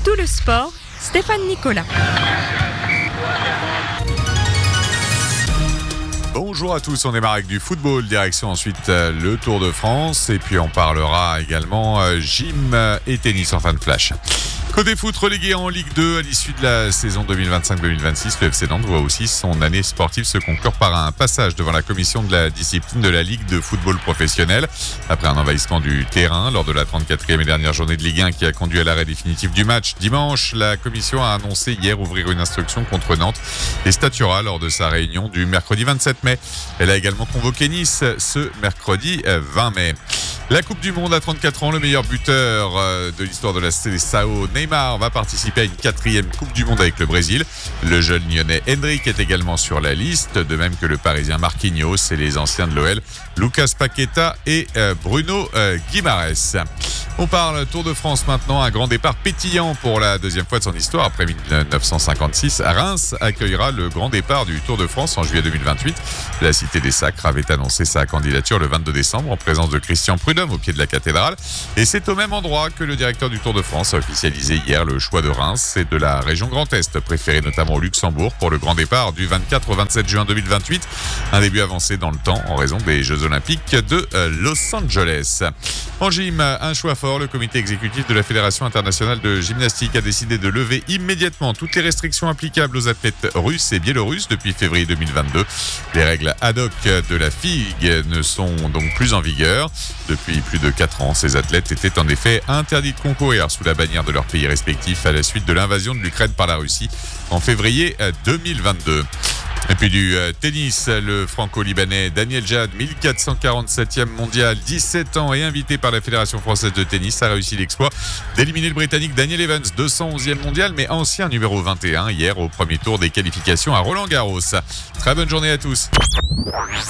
tout le sport, Stéphane Nicolas. Bonjour à tous, on démarre avec du football, direction ensuite le Tour de France et puis on parlera également gym et tennis en fin de flash. Côté foot, relégué en Ligue 2 à l'issue de la saison 2025-2026, le FC Nantes voit aussi son année sportive se conclure par un passage devant la commission de la discipline de la Ligue de football professionnel. Après un envahissement du terrain lors de la 34e et dernière journée de Ligue 1 qui a conduit à l'arrêt définitif du match dimanche, la commission a annoncé hier ouvrir une instruction contre Nantes et statuera lors de sa réunion du mercredi 27 mai. Elle a également convoqué Nice ce mercredi 20 mai. La Coupe du Monde à 34 ans, le meilleur buteur de l'histoire de la Seleção, Neymar, va participer à une 4e Coupe du Monde avec le Brésil. Le jeune lyonnais Endrick est également sur la liste, de même que le parisien Marquinhos et les anciens de l'OL, Lucas Paqueta et Bruno Guimaraes. On parle Tour de France maintenant, un grand départ pétillant pour la deuxième fois de son histoire. Après 1956, Reims accueillera le grand départ du Tour de France en juillet 2028. La Cité des Sacres avait annoncé sa candidature le 22 décembre en présence de Christian Prudhomme au pied de la cathédrale. Et c'est au même endroit que le directeur du Tour de France a officialisé hier le choix de Reims et de la région Grand Est, préférée notamment au Luxembourg pour le grand départ du 24 au 27 juin 2028. Un début avancé dans le temps en raison des Jeux Olympiques de Los Angeles. En gym, un choix fort. Le comité exécutif de la Fédération internationale de gymnastique a décidé de lever immédiatement toutes les restrictions applicables aux athlètes russes et biélorusses depuis février 2022. Les règles ad hoc de la FIG ne sont donc plus en vigueur. Depuis plus de 4 ans, ces athlètes étaient en effet interdits de concourir sous la bannière de leurs pays respectifs à la suite de l'invasion de l'Ukraine par la Russie en février 2022. Et puis du tennis, le franco-libanais Daniel Jad, 1447e mondial, 17 ans et invité par la Fédération française de tennis, a réussi l'exploit d'éliminer le Britannique Daniel Evans, 211e mondial, mais ancien numéro 21 hier au premier tour des qualifications à Roland-Garros. Très bonne journée à tous.